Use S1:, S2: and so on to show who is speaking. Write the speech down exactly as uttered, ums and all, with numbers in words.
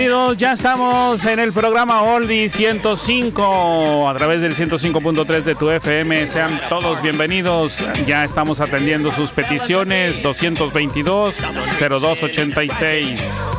S1: Ya estamos en el programa Oldie ciento cinco a través del ciento cinco punto tres de tu F M. Sean todos bienvenidos. Ya estamos atendiendo sus peticiones. Doscientos veintidós, cero dos ochenta y seis.